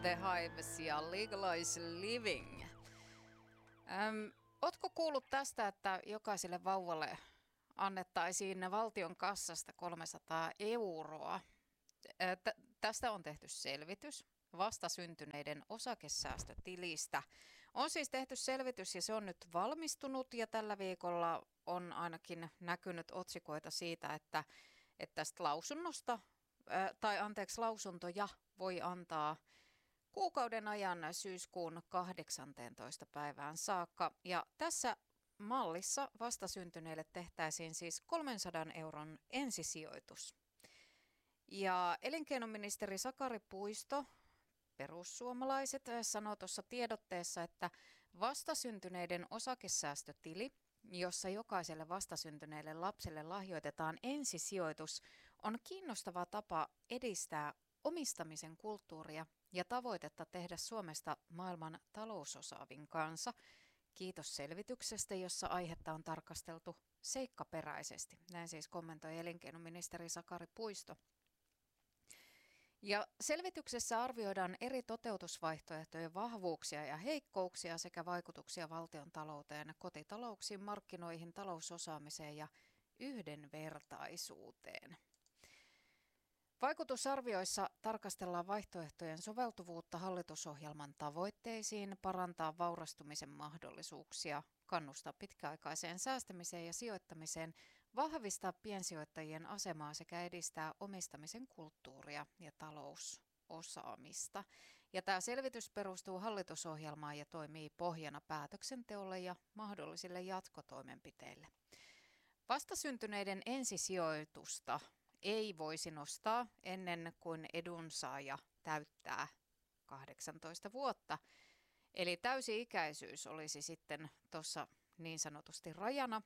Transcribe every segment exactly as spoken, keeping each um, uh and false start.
The Hives ja Legalize Living. Öm, ootko kuullut tästä, että jokaiselle vauvalle annettaisiin valtion kassasta kolmesataa euroa? Tä- tästä on tehty selvitys vastasyntyneiden osakesäästötilistä. On siis tehty selvitys ja se on nyt valmistunut ja tällä viikolla on ainakin näkynyt otsikoita siitä, että, että tästä lausunnosta, tai anteeksi lausuntoja voi antaa kuukauden ajan syyskuun kahdeksanteentoista päivään saakka. Ja tässä mallissa vastasyntyneille tehtäisiin siis kolmensadan euron ensisijoitus. Ja elinkeinoministeri Sakari Puisto, perussuomalaiset, sanoi tuossa tiedotteessa, että vastasyntyneiden osakesäästötili, jossa jokaiselle vastasyntyneelle lapselle lahjoitetaan ensisijoitus, on kiinnostava tapa edistää omistamisen kulttuuria ja tavoitetta tehdä Suomesta maailman talousosaavin kansa. Kiitos selvityksestä, jossa aihetta on tarkasteltu seikkaperäisesti. Näin siis kommentoi elinkeinoministeri Sakari Puisto. Ja selvityksessä arvioidaan eri toteutusvaihtoehtojen vahvuuksia ja heikkouksia sekä vaikutuksia valtion talouteen, kotitalouksiin, markkinoihin, talousosaamiseen ja yhdenvertaisuuteen. Vaikutusarvioissa tarkastellaan vaihtoehtojen soveltuvuutta hallitusohjelman tavoitteisiin, parantaa vaurastumisen mahdollisuuksia, kannustaa pitkäaikaiseen säästämiseen ja sijoittamiseen, vahvistaa piensijoittajien asemaa sekä edistää omistamisen kulttuuria ja talousosaamista. Ja tämä selvitys perustuu hallitusohjelmaan ja toimii pohjana päätöksenteolle ja mahdollisille jatkotoimenpiteille. Vastasyntyneiden ensisijoitusta ei voisi nostaa ennen kuin edunsaaja täyttää kahdeksantoista vuotta. Eli täysi-ikäisyys olisi sitten tuossa niin sanotusti rajana.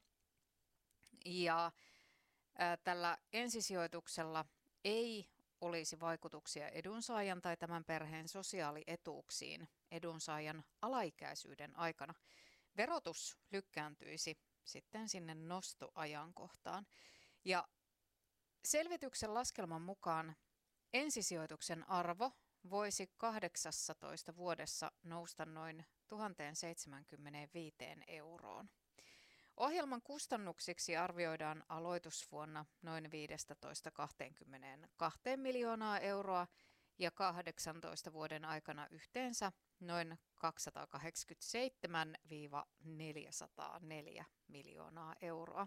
Ja ää, tällä ensisijoituksella ei olisi vaikutuksia edunsaajan tai tämän perheen sosiaalietuuksiin edunsaajan alaikäisyyden aikana. Verotus lykkääntyisi sitten sinne nostoajankohtaan. Ja selvityksen laskelman mukaan ensisijoituksen arvo voisi kahdeksastatoista vuodessa nousta noin tuhatseitsemänkymmentäviisi euroon. Ohjelman kustannuksiksi arvioidaan aloitusvuonna noin viisitoista kaksikymmentäkaksi miljoonaa euroa ja kahdeksantoista vuoden aikana yhteensä noin kaksisataakahdeksankymmentäseitsemän neljäsataaneljä miljoonaa euroa.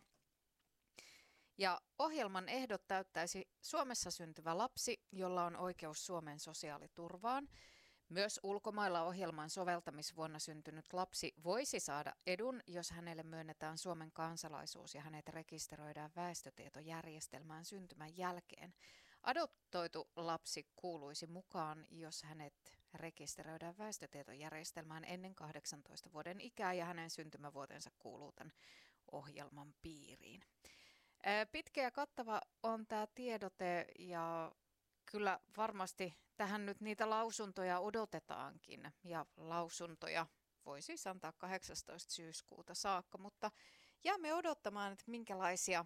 Ja ohjelman ehdot täyttäisi Suomessa syntyvä lapsi, jolla on oikeus Suomen sosiaaliturvaan. Myös ulkomailla ohjelman soveltamisvuonna syntynyt lapsi voisi saada edun, jos hänelle myönnetään Suomen kansalaisuus ja hänet rekisteröidään väestötietojärjestelmään syntymän jälkeen. Adoptoitu lapsi kuuluisi mukaan, jos hänet rekisteröidään väestötietojärjestelmään ennen kahdeksantoista vuoden ikää ja hänen syntymävuotensa kuuluu tämän ohjelman piiriin. Pitkä ja kattava on tämä tiedote ja kyllä varmasti tähän nyt niitä lausuntoja odotetaankin ja lausuntoja voi siis antaa kahdeksastoista syyskuuta saakka, mutta jäämme odottamaan, että minkälaisia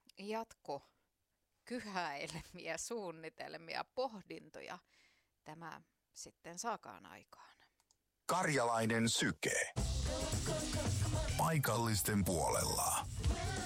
jatkokyhäilmiä, suunnitelmia, pohdintoja tämä sitten saakaan aikaan. Karjalainen syke. Paikallisten puolella.